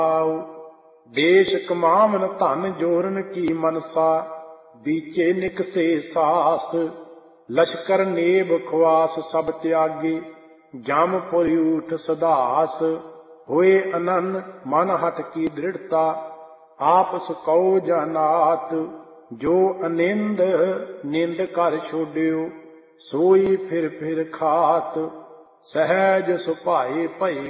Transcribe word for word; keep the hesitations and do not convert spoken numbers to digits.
ਦੇਸ਼ ਕਮਾਵਨ ਧਨ ਜੋਰਨ ਕੀ ਮਨਸਾ, ਬੀਚੇ ਨਿਕਸੇ ਸਾਸ। ਲਸ਼ਕਰ ਨੇਬ ਖੁਆਸ ਸਭ ਤਿਆਗੇ, ਜਮਪੁਰ ਊਠ ਸਦਾਸ। ਹੋਏ ਅਨੰਨ ਮਨ ਹਠ ਕੀ ਦ੍ਰਿੜਤਾ, ਆਪਸ ਕਉ ਜਾਨਾਤ। ਜੋ ਅਨਿੰਦ ਨਿੰਦ ਕਰ ਛੋਡਿਓ, ਸੋਈ ਫਿਰ ਫਿਰ ਖਾਤ। ਸਹਿਜ ਸੁਭਾਏ ਭਈ